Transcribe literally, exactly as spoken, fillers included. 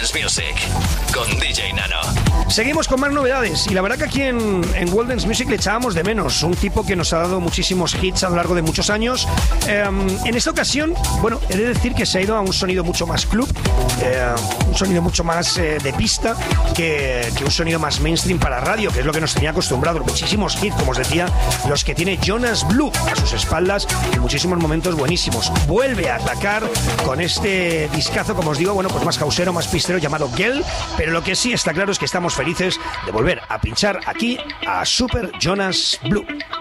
Dance Music con D J Nano. Seguimos con más novedades y la verdad que aquí en, en World Dance Music le echábamos de menos. Un tipo que nos ha dado muchísimos hits a lo largo de muchos años. Eh, en esta ocasión, bueno, he de decir que se ha ido a un sonido mucho más club, eh, un sonido mucho más eh, de pista que, que un sonido más mainstream para radio, que es lo que nos tenía acostumbrados. Muchísimos hits, como os decía, los que tiene Jonas Blue a sus espaldas en muchísimos momentos buenísimos. Vuelve a atacar con este discazo, como os digo, bueno, pues más causero, más pistero, llamado Girl, pero lo que sí está claro es que estamos felices de volver a pinchar aquí a Super Jonas Blue.